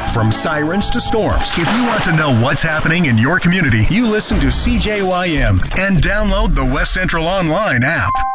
From sirens to storms, if you want to know what's happening in your community, you listen to CJYM and download the West Central Online app.